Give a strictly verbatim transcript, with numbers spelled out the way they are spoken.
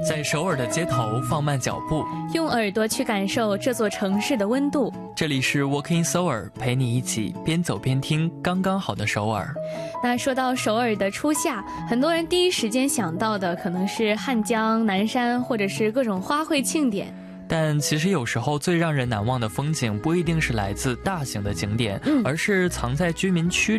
在首尔的街头放慢脚步， 用耳朵去感受这座城市的温度。 这里是 Walking Seoul， 陪你一起边走边听刚刚好的首尔。 那说到首尔的初夏，很多人第一时间想到的可能是汉江、南山，或者是各种花卉庆典。 但其实有时候最让人难忘的风景不一定是来自大型的景点， 嗯、 而是藏在居民区